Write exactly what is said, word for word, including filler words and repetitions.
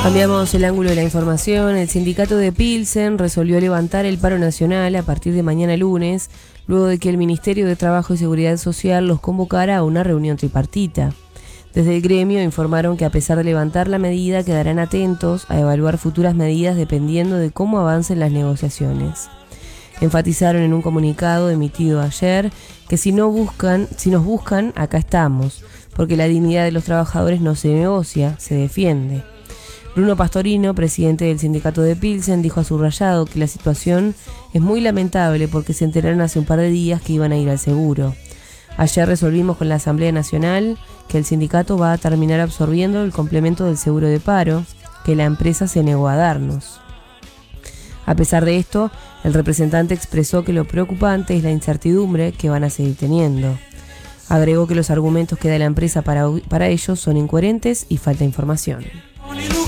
Cambiamos el ángulo de la información. El sindicato de Pilsen resolvió levantar el paro nacional a partir de mañana lunes, luego de que el Ministerio de Trabajo y Seguridad Social los convocara a una reunión tripartita. Desde el gremio informaron que a pesar de levantar la medida, quedarán atentos a evaluar futuras medidas dependiendo de cómo avancen las negociaciones. Enfatizaron en un comunicado emitido ayer que si no buscan, si nos buscan, acá estamos, porque la dignidad de los trabajadores no se negocia, se defiende. Bruno Pastorino, presidente del sindicato de Pilsen, dijo a Subrayado que la situación es muy lamentable porque se enteraron hace un par de días que iban a ir al seguro. Ayer resolvimos con la Asamblea Nacional que el sindicato va a terminar absorbiendo el complemento del seguro de paro que la empresa se negó a darnos. A pesar de esto, el representante expresó que lo preocupante es la incertidumbre que van a seguir teniendo. Agregó que los argumentos que da la empresa para, para ellos son incoherentes y falta información.